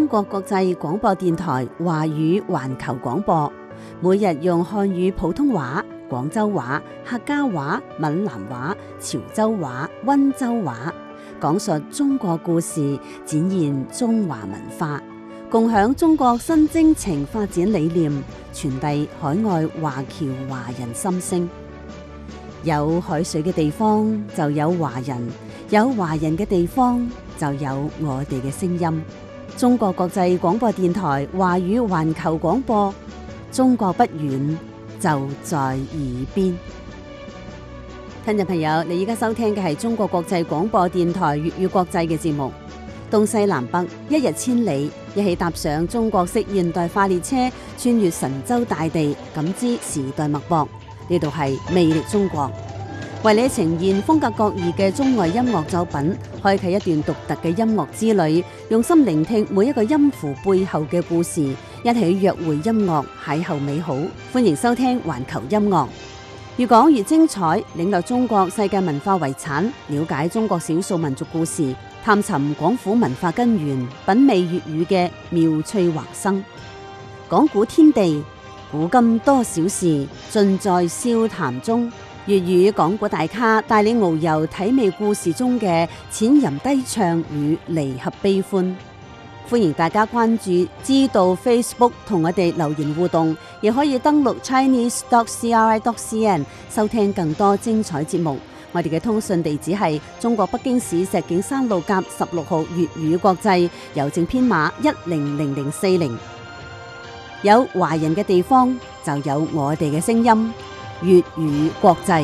國國際廣播電台華語環球廣播，每日用漢語普通話、廣州話、客家話、閩南話、潮州話、溫州話，講述中國故事，展現中華文化，共享中國新征程發展理念，傳遞海外華僑華人心聲。有海水嘅地方就有華人，有華人嘅地方就有我哋嘅聲音。中國國際廣播電台華語環球廣播，中國不遠，就在耳邊。聽眾朋友，你而家收聽嘅係中國國際廣播電台粵語國際嘅節目。東西南北，一日千里，一起踏上中國式現代化列車，穿越神州大地，感知時代脈搏。呢度係魅力中國，為你呈現風格各異嘅中外音樂作品，開啟一段獨特嘅音樂之旅，用心聆聽每一個音符背後嘅故事，一起約會音樂，邂逅美好。歡迎收聽環球音樂，越講越精彩，領略中國世界文化遺產，了解中國少數民族故事，探尋廣府文化根源，品味粵語嘅妙趣橫生。講古天地，古今多少事，盡在笑談中。粵語講古大咖帶你遨遊體味故事中嘅淺吟低唱與離合悲歡。歡迎大家關注知道 Facebook 同我哋留言互動，亦可以登錄 chinese.cri.cn 收聽更多精彩節目。我哋嘅通訊地址係中國北京市石景山路甲16號粵語國際，郵政編碼100040。有華人嘅地方就有我哋嘅聲音，粵語國際。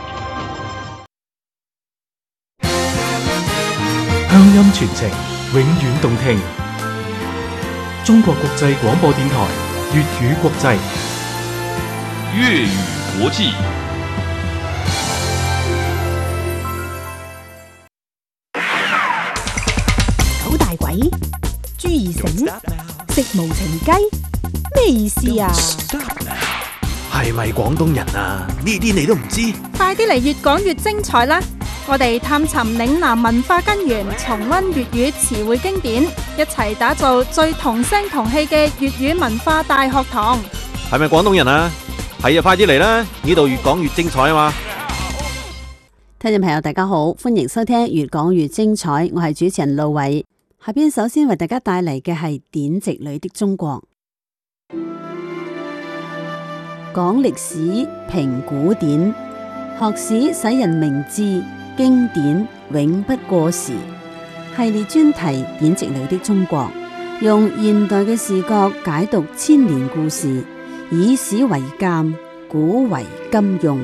鄉音傳情，永遠動聽。中國國際廣播電台粵語國際， 粵語國際。 九大簋，朱二繩，食無情雞，咩意思啊？ 係咪廣東人啊？呢啲你都唔知？ 快啲嚟越講越精彩啦！我哋探尋嶺南文化根源，重溫粵語詞彙經典，一齊打造最同聲同氣嘅粵語文化大學堂。 係咪廣東人啊？係啊，快啲嚟啦！呢度越講越精彩啊嘛！ 聽眾朋友大家好，歡迎收聽越講越精彩，我係主持人路偉。下邊首先為大家帶嚟嘅係典籍裏的中國。講歷史，評古典，學史使人明智，經典永不過時。系列專題典籍裏的中國，用現代嘅視角解讀千年故事，以史為鑑，古為今用。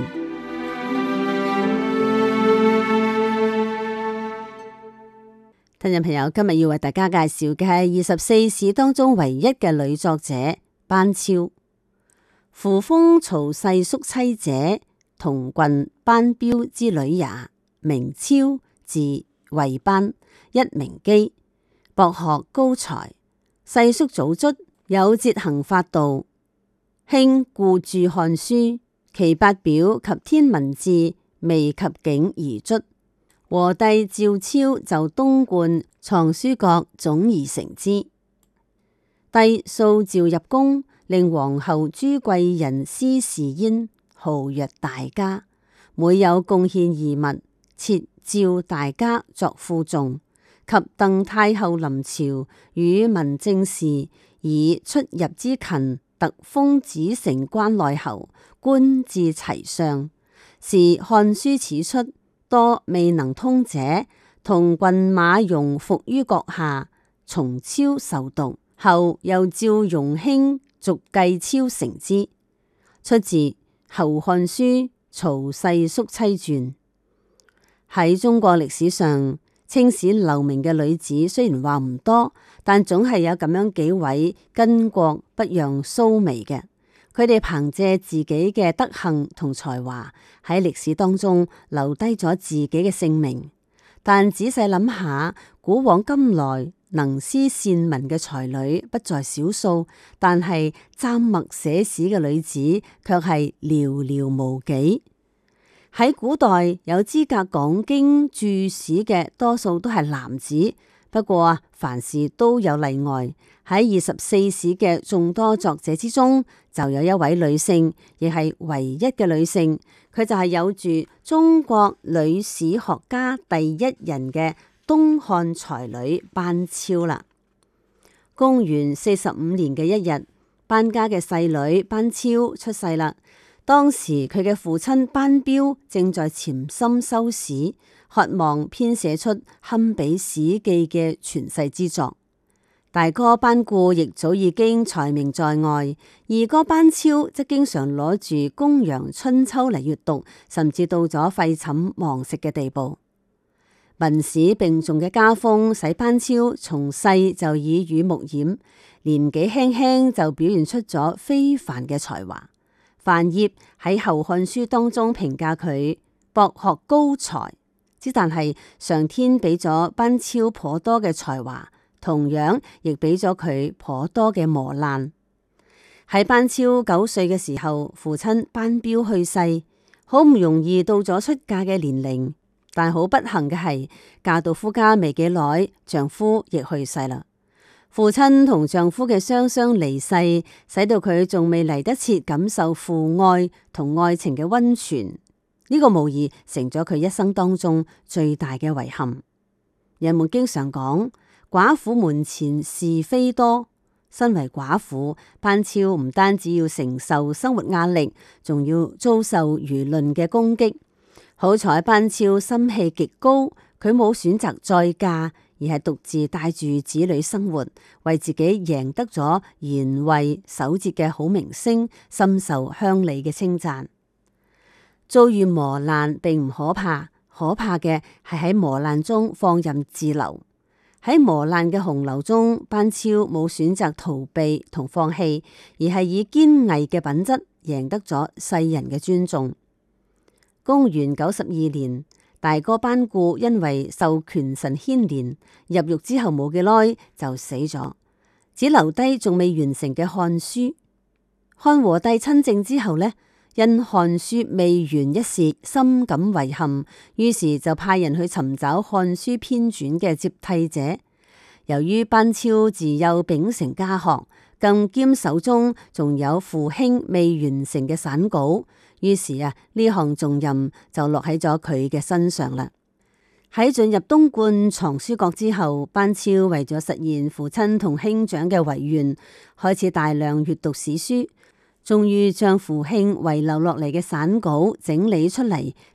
聽眾朋友，今日要為大家介紹嘅係24史當中唯一嘅女作者班超。扶風曹世叔妻者，同郡班彪之女也，名超，字惠班，一名姬，博學高才。世叔早卒，有節行法度，興故著漢書，其八表及天文志未及景而卒。和帝趙超就東觀藏書閣總而成之。帝素召入宮，令皇后朱貴人司事焉，號曰大家。每有貢獻異物，設召大家作賦誦。及鄧太后臨朝，與民政事，以出入之勤，特封子成關內侯，官至齊相。時漢書始出，多未能通者，同郡馬融伏於閣下，從超受讀，後又召容卿續繼超成之。出自《後漢書曹世叔妻傳》。喺中國歷史上，青史留名嘅女子雖然話唔多，但總係有咁樣幾位巾幗不讓鬚眉嘅。佢哋憑借自己嘅德行同才華，喺歷史當中留低咗自己嘅姓名。但仔細諗下，古往今來能詩善文嘅才女不在少數，但係緘默寫史嘅女子卻係寥寥無幾。喺古代有資格講經注史嘅多數都係男子， 不過啊，凡事都有例外。喺24史嘅眾多作者之中，就有一位女性，亦係唯一嘅女性，佢就係有住中國女史學家第一人嘅東漢才女班超啦。公元45年嘅一日，班家嘅細女班超出世啦。當時佢嘅父親班彪正在潛心修史，渴望編寫出堪比史記嘅傳世之作。大哥班固亦早已經才名在外，二哥班超則經常攞住《公羊春秋》嚟閱讀，甚至到咗廢寢忘食嘅地步。文史並重嘅家風使班超從細就耳濡目染，年紀輕輕就表現出咗非凡嘅才華。范曄喺《後漢書》當中評價佢博學高才，之但係上天俾咗班超頗多嘅才華，同樣亦俾咗佢頗多嘅磨難。喺班超9歲嘅時候，父親班彪去世，好唔容易到咗出嫁嘅年齡，但好不幸嘅係嫁到夫家未幾耐，丈夫亦去世啦。父親同丈夫嘅雙雙離世，使到佢仲未嚟得切感受父愛同愛情嘅溫泉，呢個無疑成咗佢一生當中最大嘅遺憾。人們經常講寡婦門前是非多，身為寡婦，班超唔單止要承受生活壓力，仲要遭受輿論嘅攻擊。好彩班超心氣極高，佢冇選擇再嫁，而係獨自帶住子女生活，為自己贏得咗賢惠守節嘅好名聲，深受鄉里嘅稱讚。遭遇磨難並唔可怕，可怕嘅係喺磨難中放任自流。喺磨難嘅洪流中，班超冇選擇逃避同放棄，而係以堅毅嘅品質贏得咗世人嘅尊重。公元92年，大哥班固因為受權臣牽連，入獄之後冇幾耐就死咗，只留低仲未完成嘅漢書。漢和帝親政之後呢，因漢書未完一事深感遺憾，於是就派人去尋找漢書編纂嘅接替者。由於班超自幼秉承家學，更兼手中仲有父兄未完成嘅散稿，於是呢項重任就落喺咗佢嘅身上啦。喺進入東莞藏書閣之後，班超為咗實現父親同兄長嘅遺願，開始大量閱讀史書，終於將父兄遺留落嚟嘅散稿整理出嚟，